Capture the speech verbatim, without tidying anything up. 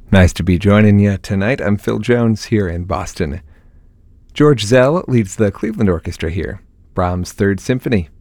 Nice to be joining you tonight. I'm Phil Jones here in Boston. George Szell leads the Cleveland Orchestra here. Brahms' Third Symphony.